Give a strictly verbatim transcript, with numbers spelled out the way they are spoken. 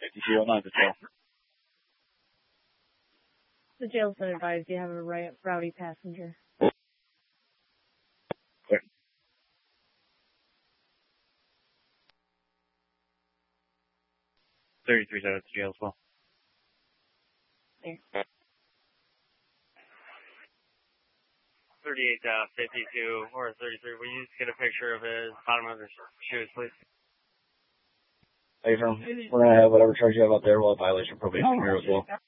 fifty-two oh nine to jail. The jail's been advised you have a rowdy passenger. Clear. thirty-three out of the jail as well. There. thirty-eight fifty-two or thirty-three. Will you just get a picture of his bottom of his shoes, please? Hey, from, we're going to have whatever charge you have out there. We'll have violation probation here as well.